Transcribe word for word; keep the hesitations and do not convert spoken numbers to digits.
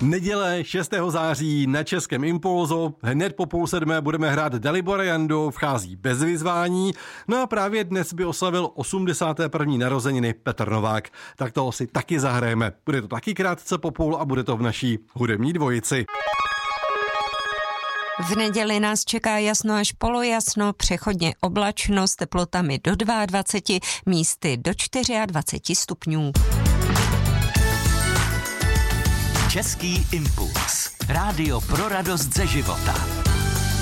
Neděle šestého září na Českém Impulzu, hned po půl sedmé budeme hrát Deliboriandu, vchází bez vyzvání, no a právě dnes by oslavil osmdesáté první narozeniny Petr Novák. Tak toho si taky zahrajeme. Bude to taky krátce po půl a bude to v naší hudební dvojici. V neděli nás čeká jasno až polojasno, přechodně oblačno s teplotami do dvacet dva, místy do dvacet čtyři stupňů. Český impuls. Rádio pro radost ze života.